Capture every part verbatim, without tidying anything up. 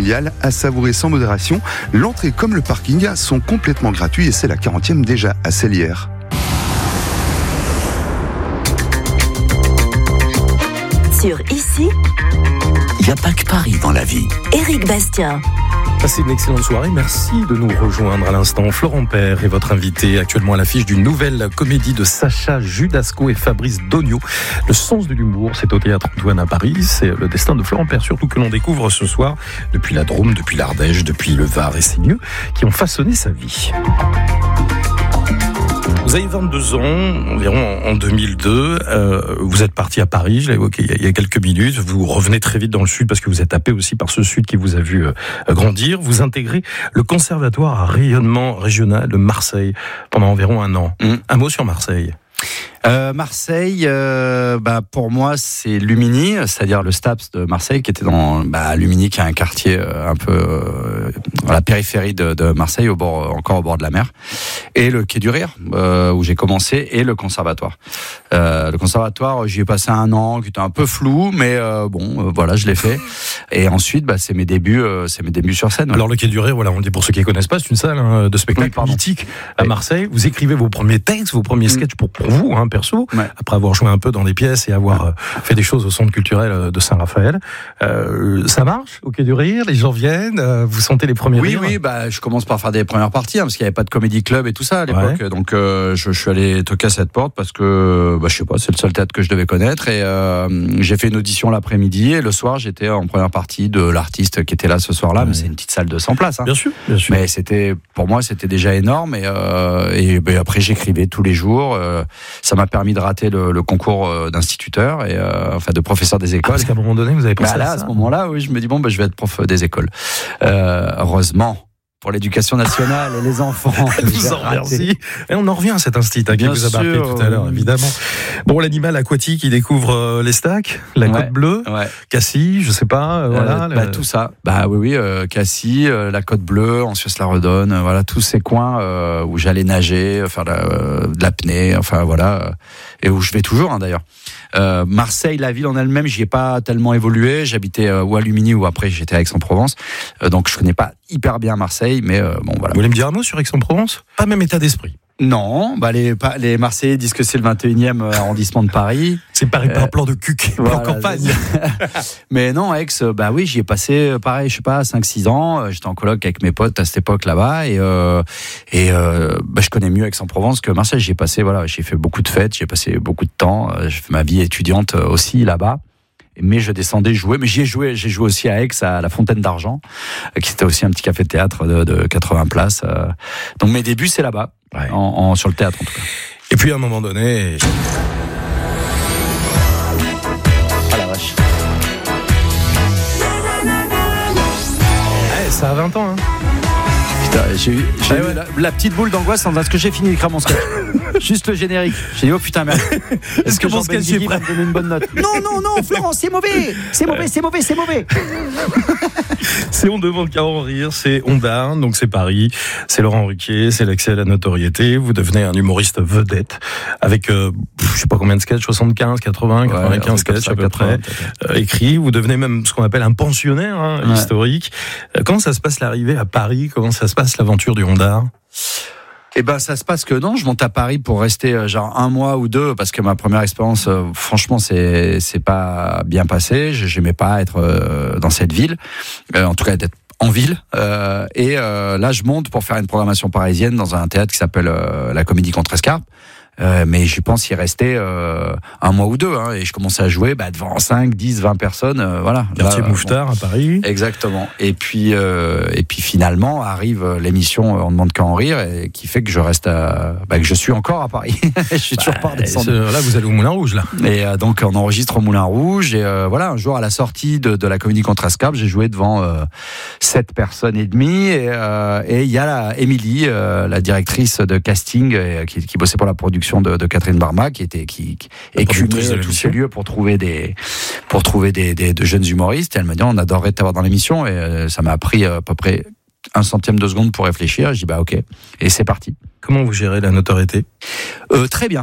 familiale à savourer sans modération. L'entrée comme le parking sont complètement gratuits et c'est la quarantième déjà à Cellières. Sur Ici, il n'y a pas que Paris dans la vie. Éric Bastien. Passez une excellente soirée. Merci de nous rejoindre à l'instant. Florent Père est votre invité, actuellement à l'affiche d'une nouvelle comédie de Sacha Judasco et Fabrice Dognaud. Le sens de l'humour, c'est au Théâtre Antoine à Paris. C'est le destin de Florent Père, surtout que l'on découvre ce soir depuis la Drôme, depuis l'Ardèche, depuis le Var et ses lieux qui ont façonné sa vie. Vous avez vingt-deux ans, environ en deux mille deux. Euh, vous êtes parti à Paris, je l'ai évoqué il y a quelques minutes. Vous revenez très vite dans le Sud parce que vous êtes happé aussi par ce Sud qui vous a vu euh, grandir. Vous intégrez le Conservatoire à rayonnement régional de Marseille pendant environ un an. Mmh. Un mot sur Marseille. Euh, Marseille, euh, bah pour moi c'est Lumini, c'est-à-dire le STAPS de Marseille qui était dans bah, Lumini, qui est un quartier euh, un peu euh, à la périphérie de, de Marseille, au bord, encore au bord de la mer, et le Quai du Rire euh, où j'ai commencé, et le Conservatoire. Euh, le Conservatoire, j'y ai passé un an qui était un peu flou, mais euh, bon, euh, voilà, je l'ai fait. Et ensuite, bah, c'est mes débuts, euh, c'est mes débuts sur scène. Ouais. Alors le Quai du Rire, voilà, on le dit pour ceux qui ne connaissent pas, c'est une salle hein, de spectacle oui, mythique à Marseille. Vous écrivez vos premiers textes, vos premiers sketchs pour, pour vous, hein, perso, ouais. Après avoir joué un peu dans des pièces et avoir euh, fait des choses au centre culturel de Saint-Raphaël. Euh, ça marche au Quai du Rire, les gens viennent, euh, vous sentez les premiers oui, rires? Oui, oui, bah, je commence par faire des premières parties, hein, parce qu'il n'y avait pas de comédie club et tout ça à l'époque. Ouais. Donc euh, je, je suis allé toquer à cette porte parce que, bah, je sais pas, c'est le seul théâtre que je devais connaître. Et euh, j'ai fait une audition l'après-midi et le soir, j'étais en première partie de l'artiste qui était là ce soir-là. Ouais. Mais c'est une petite salle de cent places. Hein. Bien sûr, bien sûr. Mais c'était, pour moi, c'était déjà énorme. Et, euh, et bah, après, j'écrivais tous les jours. Euh, ça m'a permis de rater le, le concours d'instituteur et euh, enfin de professeur des écoles. Ah, parce qu'à un moment donné, vous avez pensé bah là, à ça. À ce moment-là, oui, je me dis bon, bah, je vais être prof des écoles. Euh, heureusement. Pour l'éducation nationale et les enfants. Je vous en remercie. Et on en revient à cet institut hein, qui vous a marqué tout à l'heure, évidemment. Bon, l'animal aquatique, il découvre euh, les stacks, la ouais, côte bleue, ouais. Cassis, je sais pas, euh, voilà. Euh, bah, le... Tout ça. Bah oui, oui, euh, Cassis, euh, la côte bleue, en Suisse-la-Redonne, euh, voilà, tous ces coins euh, où j'allais nager, faire la, euh, de l'apnée, enfin voilà, euh, et où je vais toujours hein, d'ailleurs. Euh, Marseille, la ville en elle-même, j'y ai pas tellement évolué. J'habitais euh, ou à Lumini ou après j'étais à Aix-en-Provence, euh, donc je connais pas hyper bien Marseille, mais euh, bon voilà. Vous voulez me dire un mot sur Aix-en-Provence ? Pas même état d'esprit. Non, bah les, les Marseillais disent que c'est le vingt et unième arrondissement de Paris. C'est Paris par euh, plan de cul, voilà, en campagne. Mais non, Aix, bah oui, j'y ai passé, pareil, je sais pas, cinq six ans. J'étais en coloc avec mes potes à cette époque là-bas et, euh, et euh, bah, je connais mieux Aix-en-Provence que Marseille. J'y ai passé, voilà, j'ai fait beaucoup de fêtes, j'ai passé beaucoup de temps. J'ai fait ma vie étudiante aussi là-bas. Mais je descendais jouer, mais j'y ai joué, j'ai joué aussi à Aix, à la Fontaine d'Argent, qui était aussi un petit café-théâtre de, de quatre-vingts places. Donc mes débuts, c'est là-bas, ouais. en, en, sur le théâtre en tout cas. Et puis à un moment donné... Ah la vache. Ouais, ça a vingt ans, hein. Putain, j'ai eu, j'ai eu la, la petite boule d'angoisse en ce que j'ai fini d'écrire mon sketch. Juste le générique. J'ai dit oh putain merde. Est-ce, Est-ce que, que mon sketch est prêt ? Va me donner une bonne note ? Non non non Florent, c'est mauvais, c'est mauvais, c'est mauvais, c'est mauvais. C'est On demande qu'à en rire, c'est Ondar, donc c'est Paris, c'est Laurent Ruquier, c'est l'accès à la notoriété. Vous devenez un humoriste vedette avec euh, je sais pas combien de sketchs, soixante-quinze, quatre-vingts, quatre-vingt-quinze ouais, sketchs à peu près euh, écrits. Vous devenez même ce qu'on appelle un pensionnaire hein, ouais. historique. Comment ça se passe l'arrivée à Paris ? Comment ça se passe l'aventure du Ondar ? Eh ben, ça se passe que non. Je monte à Paris pour rester genre un mois ou deux parce que ma première expérience, euh, franchement, c'est c'est pas bien passé. J'aimais pas être euh, dans cette ville, euh, en tout cas d'être en ville. Euh, et euh, là, je monte pour faire une programmation parisienne dans un théâtre qui s'appelle euh, la Comédie Contrescarpe. Euh, mais je pense y rester euh, un mois ou deux hein, et je commençais à jouer bah, devant cinq, dix, vingt personnes euh, voilà. Quartier bah, Mouffetard bon. À Paris. Exactement. Et puis euh, et puis finalement arrive l'émission On demande qu'à en rire et qui fait que je reste à, bah, que je suis encore à Paris. Je suis bah, toujours pas redescendu. Là vous allez au Moulin Rouge là. Et euh, donc on enregistre au Moulin Rouge et euh, voilà un jour à la sortie de, de la Comédie Contrescarpe j'ai joué devant euh, sept personnes et demie et il euh, et y a la Émilie euh, la directrice de casting euh, qui, qui bossait pour la production De, de Catherine Barma qui était qui, qui écumait tous ces lieux pour trouver des pour trouver des, des de jeunes humoristes et elle m'a dit on adorerait t'avoir dans l'émission et euh, ça m'a pris à peu près un centième de seconde pour réfléchir et je dis bah ok et c'est parti. Comment vous gérez la notoriété ? euh, Très bien.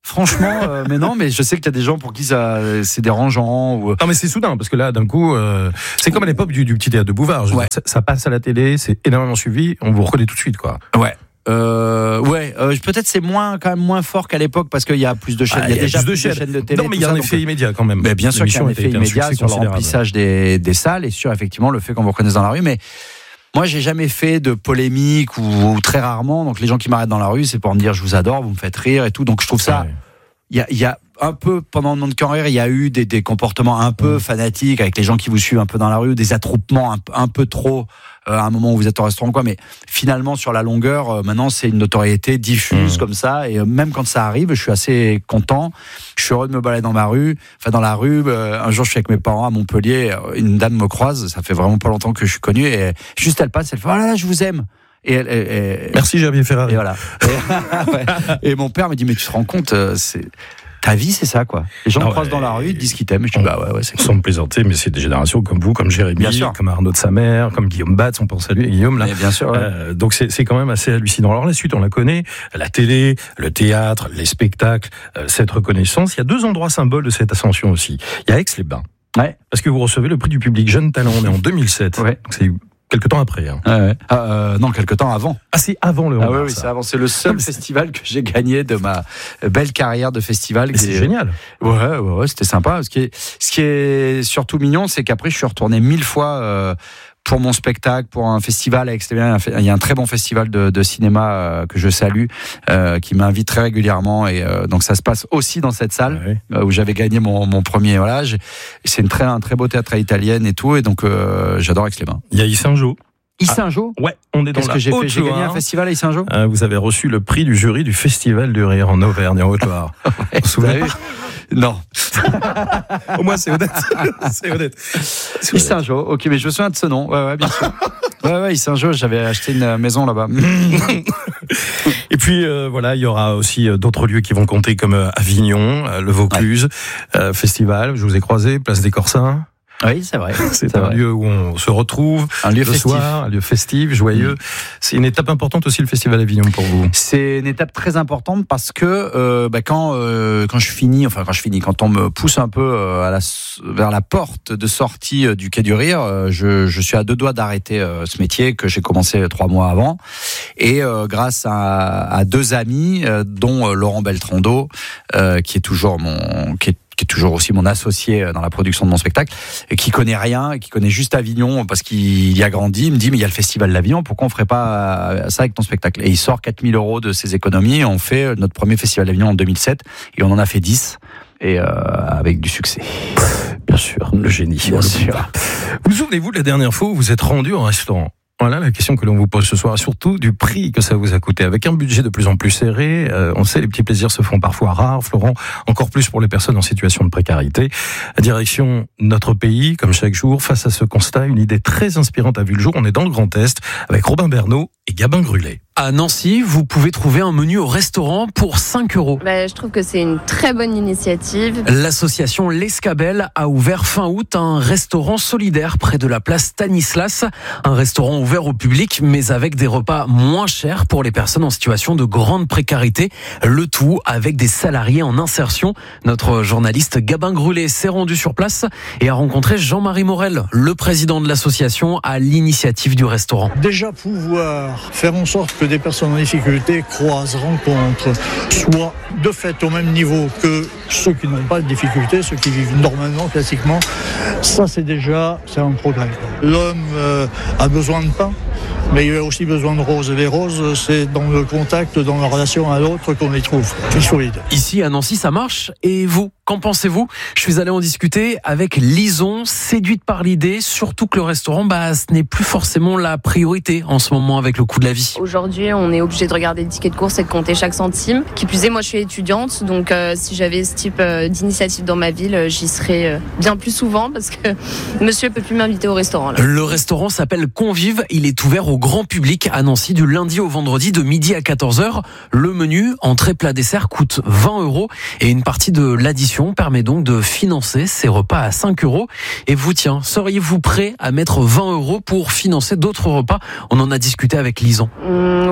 Franchement, euh, mais non, mais je sais qu'il y a des gens pour qui ça, c'est dérangeant. Ou... Non, mais c'est soudain, parce que là, d'un coup, euh, c'est comme à l'époque du, du petit théâtre de Bouvard. Je veux Ouais. dire, ça, ça passe à la télé, c'est énormément suivi, on vous reconnaît tout de suite, quoi. Ouais. Euh, ouais, euh, peut-être c'est moins quand même moins fort qu'à l'époque parce qu'il y a plus de chaînes, Ah, il y a, il y a déjà plus de plus de chaînes. chaînes de télé. Non, mais il tout y a ça, un donc, effet immédiat quand même. mais bien sûr qu'il y a L'émission un a effet été un immédiat succès sur le considérable. remplissage des, des salles et sur effectivement le fait qu'on vous reconnaisse dans la rue. Mais moi, j'ai jamais fait de polémique ou, ou très rarement. Donc les gens qui m'arrêtent dans la rue, c'est pour me dire je vous adore, vous me faites rire et tout. Donc je trouve ça. Ouais. Il y a, il y a un peu pendant le nom de carrière, il y a eu des, des comportements un peu fanatiques avec les gens qui vous suivent un peu dans la rue, des attroupements un, un peu trop euh, à un moment où vous êtes au restaurant quoi. Mais finalement sur la longueur, euh, maintenant c'est une notoriété diffuse Mmh. comme ça et euh, même quand ça arrive, je suis assez content. Je suis heureux de me balader dans ma rue, enfin dans la rue. Euh, un jour je suis avec mes parents à Montpellier, euh, une dame me croise, ça fait vraiment pas longtemps que je suis connu et juste elle passe, elle fait oh là là je vous aime. Et, elle, elle, elle, Merci Javier Ferrari. et voilà. Et, ouais. Et mon père me dit mais tu te rends compte, euh, c'est ta vie c'est ça quoi. Les gens Ah me ouais. croisent dans la rue, ils disent qu'ils t'aiment. Je dis On- bah ouais ouais c'est cool. Sans me plaisanter, mais c'est des générations comme vous, comme Jérémy, Bien sûr. comme Arnaud de sa mère, comme Guillaume Batz, on pense à lui, Guillaume là. Mais bien sûr. Ouais. Euh, donc c'est c'est quand même assez hallucinant. Alors la suite, on la connaît, la télé, le théâtre, les spectacles, euh, cette reconnaissance. Il y a deux endroits symboles de cette ascension aussi. Il y a Aix-les-Bains, Ouais. parce que vous recevez le prix du public Jeune Talent, on est en deux mille sept, Ouais. donc c'est quelque temps après. Hein. Ouais, ouais. Ah, euh, non, quelque temps avant. Ah, c'est avant le Ah Rondard, ouais, oui, ça. c'est avant. C'est le seul festival que j'ai gagné de ma belle carrière de festival. Mais c'est qui est- génial. Ouais, ouais, ouais, c'était sympa. Ce qui est, ce qui est surtout mignon, c'est qu'après, je suis retourné mille fois euh, pour mon spectacle, pour un festival avec Il y a un très bon festival de, de cinéma euh, que je salue, euh, qui m'invite très régulièrement. Et euh, donc, ça se passe aussi dans cette salle Ouais. euh, où j'avais gagné mon, mon premier. Voilà, j'ai- c'est une très, un très beau théâtre à l'italienne et tout. Et donc, euh, j'adore Aix-les-Bains. Il y a Saint-Jean. Saint-Jean. Ouais, on est dans Qu'est-ce la que j'ai fait J'ai gagné un Haute-Loire. festival à Saint-Jean. Euh, vous avez reçu le prix du jury du Festival du Rire en Auvergne, en Haute-Loire. Vous vous souvenez pas? Non. Au moins, c'est honnête. c'est honnête. C'est honnête. Saint-Jean, ok, mais je me souviens de ce nom. Ouais, ouais, bien sûr. Ouais, ouais, Saint-Jean, j'avais acheté une maison là-bas. Et puis euh, voilà, il y aura aussi euh, d'autres lieux qui vont compter comme euh, Avignon, euh, le Vaucluse, euh, festival. Je vous ai croisé, place des Corsins. Oui, c'est vrai. C'est un vrai. lieu où on se retrouve Un lieu le festif. soir, un lieu festif, joyeux. C'est une étape importante aussi le festival Avignon pour vous. C'est une étape très importante parce que euh, bah, quand euh, quand je finis, enfin quand je finis, quand on me pousse un peu euh, à la, vers la porte de sortie euh, du Quai du Rire, euh, je, je suis à deux doigts d'arrêter euh, ce métier que j'ai commencé trois mois avant. Et euh, grâce à, à deux amis, euh, dont euh, Laurent Beltrando, euh, qui est toujours mon qui est qui est toujours aussi mon associé dans la production de mon spectacle, et qui connaît rien, et qui connaît juste Avignon parce qu'il y a grandi, il me dit mais il y a le festival d'Avignon, pourquoi on ferait pas ça avec ton spectacle? Et il sort quatre mille euros de ses économies, on fait notre premier festival d'Avignon en deux mille sept, et on en a fait dix, et euh, avec du succès. Bien sûr, le génie. Bien sûr. Vous souvenez-vous de la dernière fois où vous êtes rendu au restaurant? Voilà la question que l'on vous pose ce soir, et surtout du prix que ça vous a coûté. Avec un budget de plus en plus serré, euh, on sait les petits plaisirs se font parfois rares, Florent, encore plus pour les personnes en situation de précarité. Direction notre pays, comme chaque jour, face à ce constat, une idée très inspirante a vu le jour. On est dans le Grand Est avec Robin Bernot et Gabin Grulet. À Nancy, vous pouvez trouver un menu au restaurant pour cinq euros. Bah, je trouve que c'est une très bonne initiative. L'association L'Escabelle a ouvert fin août un restaurant solidaire près de la place Stanislas. Un restaurant ouvert au public, mais avec des repas moins chers pour les personnes en situation de grande précarité. Le tout avec des salariés en insertion. Notre journaliste Gabin Grulet s'est rendu sur place et a rencontré Jean-Marie Morel, le président de l'association, à l'initiative du restaurant. Déjà pouvoir faire en sorte que des personnes en difficulté croisent, rencontrent, soient de fait au même niveau que ceux qui n'ont pas de difficulté, ceux qui vivent normalement, classiquement, ça c'est déjà c'est un progrès. L'homme euh, a besoin de pain, mais il a aussi besoin de roses. Et les roses, c'est dans le contact, dans la relation à l'autre qu'on les trouve. C'est solide. Ici à Nancy, ça marche. Et vous, qu'en pensez-vous? Je suis allé en discuter avec Lison, séduite par l'idée, surtout que le restaurant, bah, ce n'est plus forcément la priorité en ce moment avec le coût de la vie. Aujourd'hui, on est obligé de regarder le ticket de course et de compter chaque centime. Qui plus est, moi je suis étudiante, donc euh, si j'avais ce type euh, d'initiative dans ma ville, euh, j'y serais euh, bien plus souvent parce que monsieur peut plus m'inviter au restaurant. Là. Le restaurant s'appelle Convive. Il est ouvert au grand public à Nancy du lundi au vendredi de midi à quatorze heures. Le menu, entrée, plat, dessert, coûte vingt euros et une partie de l'addition permet donc de financer ces repas à cinq euros. Et vous, tiens, seriez-vous prêt à mettre vingt euros pour financer d'autres repas? On en a discuté avec Lison. Mmh,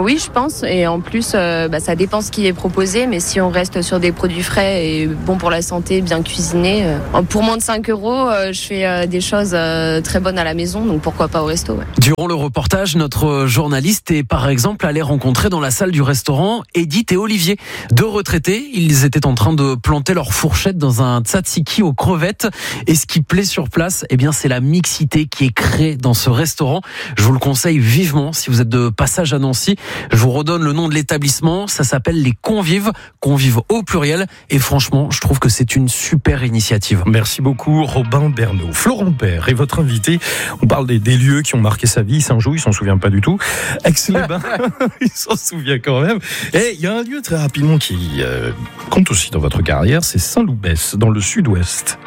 Oui, je pense. Et en plus, euh, bah, ça dépend ce qui est proposé. Mais si on reste sur des produits frais et bons pour la santé, bien cuisinés, euh, pour moins de cinq euros, euh, je fais euh, des choses euh, très bonnes à la maison. Donc pourquoi pas au resto, ouais. Durant le reportage, notre journaliste est par exemple allé rencontrer dans la salle du restaurant Edith et Olivier. Deux retraités, ils étaient en train de planter leur fourchette dans un tzatziki aux crevettes. Et ce qui plaît sur place, eh bien, c'est la mixité qui est créée dans ce restaurant. Je vous le conseille vivement si vous êtes de passage à Nancy. Je vous redonne le nom de l'établissement. Ça s'appelle les Convives. Convives au pluriel. Et franchement, je trouve que c'est une super initiative. Merci beaucoup, Robin Bernot. Florent Père est votre invité. On parle des, des lieux qui ont marqué sa vie. Saint-Jean, il s'en souvient pas du tout. Aix-les-Bains, il s'en souvient quand même. Et il y a un lieu très rapidement qui euh, compte aussi dans votre carrière, c'est Saint-Loubès, dans le sud-ouest.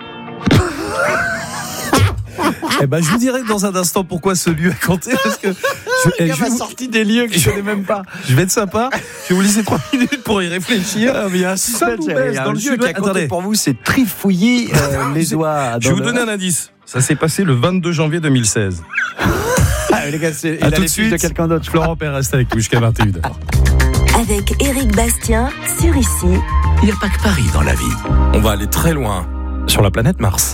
Eh ben, je vous dirai dans un instant pourquoi ce lieu a compté, parce que je, Le gars je vais m'a vous- sorti des lieux que je connais même pas. je vais être sympa. Je vais vous laisser trois minutes pour y réfléchir. Ah, mais il y a un suspense, il y Saint-Loubès, a dans un le lieu qui a sud-ouest. compté Attendez. pour vous, c'est trifouiller euh, les doigts. Je vais vous donner un indice. Ça s'est passé le vingt-deux janvier deux mille seize. Ah, les gars, c'est, il À a tout les de fiches suite. de quelqu'un d'autre. je crois. Florent Père reste avec vous jusqu'à vingt et une heures. Avec Éric Bastien sur Ici. Il n'y a pas que Paris dans la vie. On va aller très loin sur la planète Mars.